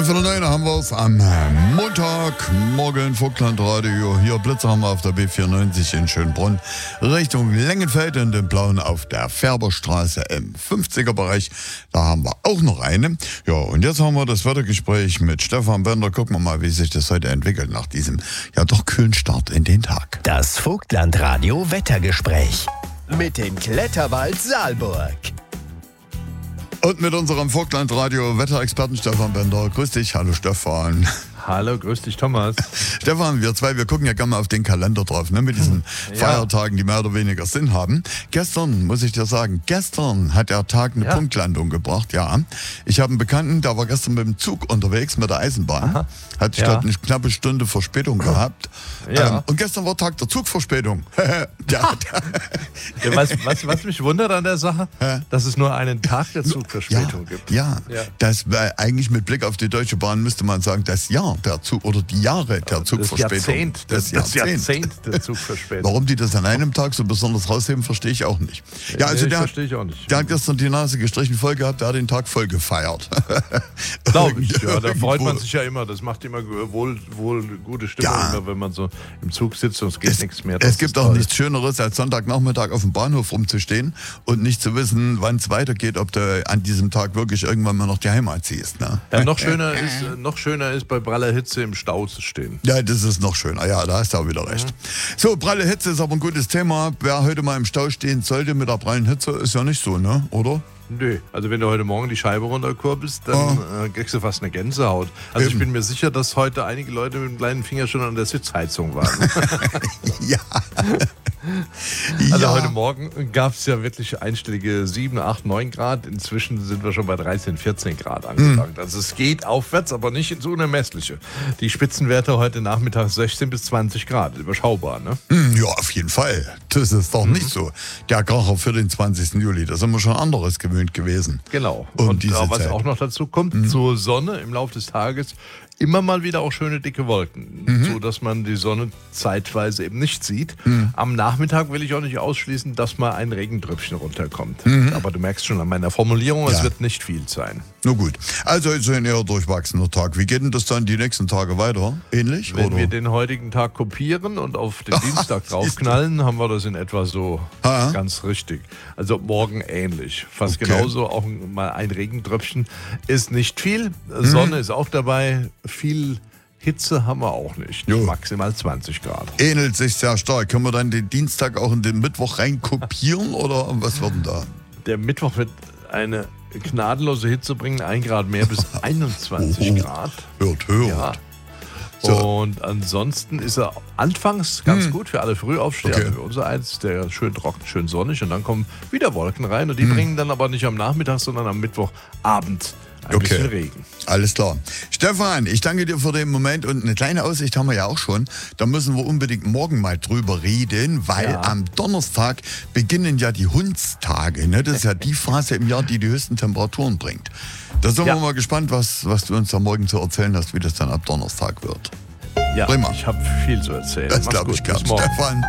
Von der 9 haben wir es am Montagmorgen, Vogtlandradio. Hier Blitzer haben wir auf der B94 in Schönbrunn, Richtung Lengenfeld in den Blauen auf der Färberstraße im 50er-Bereich. Da haben wir auch noch eine. Ja, und jetzt haben wir das Wettergespräch mit Stefan Bender. Gucken wir mal, wie sich das heute entwickelt nach diesem ja doch kühlen Start in den Tag. Das Vogtlandradio Wettergespräch mit dem Kletterwald Saalburg. Und mit unserem Vogtlandradio Wetterexperten Stefan Bender. Grüß dich, hallo Stefan. Hallo, grüß dich, Thomas. Stefan, wir gucken ja gerne mal auf den Kalender drauf, ne, mit diesen Feiertagen, die mehr oder weniger Sinn haben. Gestern, muss ich dir sagen, hat der Tag eine Punktlandung gebracht, ja. Ich habe einen Bekannten, der war gestern mit dem Zug unterwegs, mit der Eisenbahn. Aha. Hat statt eine knappe Stunde Verspätung gehabt. Ja. Und gestern war Tag der Zugverspätung. Was mich wundert an der Sache, dass es nur einen Tag der Zugverspätung gibt. Ja. Das eigentlich mit Blick auf die Deutsche Bahn müsste man sagen, das Jahr der Zug oder die Jahre der Zugverspätung. Das Jahrzehnt der Zugverspätung. Warum die das an einem Tag so besonders rausheben, verstehe ich auch nicht. Ja, also verstehe ich auch nicht. Der hat gestern die Nase gestrichen voll gehabt, der hat den Tag voll gefeiert. Glaube ich, ja. Da freut man sich ja immer. Das macht immer wohl eine gute Stimmung, immer, wenn man so im Zug sitzt und es geht nichts mehr. Es gibt auch nichts Schöneres, als Sonntagnachmittag auf dem Bahnhof rumzustehen und nicht zu wissen, wann es weitergeht, ob du an diesem Tag wirklich irgendwann mal noch die Heimat ziehst. Ne? Ja, noch schöner ist bei praller Hitze im Stau zu stehen. Ja, das ist noch schöner. Ja, da hast du auch wieder recht. So, pralle Hitze ist aber ein gutes Thema. Wer heute mal im Stau stehen sollte mit der prallen Hitze, ist ja nicht so, ne? Oder? Nö, also wenn du heute Morgen die Scheibe runterkurbelst, dann kriegst du fast eine Gänsehaut. Also ich bin mir sicher, dass heute einige Leute mit dem kleinen Finger schon an der Sitzheizung waren. Ja. Also heute Morgen gab es ja wirklich einstellige 7, 8, 9 Grad. Inzwischen sind wir schon bei 13, 14 Grad angelangt. Also es geht aufwärts, aber nicht ins Unermessliche. Die Spitzenwerte heute Nachmittag 16 bis 20 Grad. Überschaubar, ne? Ja, auf jeden Fall. Das ist doch nicht so. Der Kracher für den 20. Juli, da sind wir schon anderes gewöhnt gewesen. Genau. Und was auch noch dazu kommt, zur Sonne im Laufe des Tages immer mal wieder auch schöne dicke Wolken, so dass man die Sonne zeitweise eben nicht sieht. Am Nachmittag will ich auch nicht ausschließen, dass mal ein Regentröpfchen runterkommt. Aber du merkst schon an meiner Formulierung, es wird nicht viel sein. Na gut, also ist ein eher durchwachsener Tag. Wie geht denn das dann die nächsten Tage weiter? Ähnlich? Wenn wir den heutigen Tag kopieren und auf den Dienstag draufknallen, haben wir das in etwa so ganz richtig. Also morgen ähnlich. Fast genauso, auch mal ein Regentröpfchen ist nicht viel. Sonne ist auch dabei. Viel Hitze haben wir auch nicht. Maximal 20 Grad. Ähnelt sich sehr stark. Können wir dann den Dienstag auch in den Mittwoch rein kopieren oder was wird denn da? Der Mittwoch wird eine gnadenlose Hitze bringen. 1 Grad mehr bis 21 Grad. Hört. Ja. So. Und ansonsten ist er anfangs ganz gut für alle Frühaufsteher. Also für unser eins, der schön trocken, schön sonnig. Und dann kommen wieder Wolken rein. Und die bringen dann aber nicht am Nachmittag, sondern am Mittwochabend ein bisschen Regen. Alles klar. Stefan, ich danke dir für den Moment und eine kleine Aussicht haben wir ja auch schon. Da müssen wir unbedingt morgen mal drüber reden, weil am Donnerstag beginnen ja die Hundstage. Ne? Das ist ja die Phase im Jahr, die die höchsten Temperaturen bringt. Da sind wir mal gespannt, was du uns da morgen zu erzählen hast, wie das dann ab Donnerstag wird. Ja, Prima. ich habe viel zu erzählen. Das glaube ich gern. Stefan.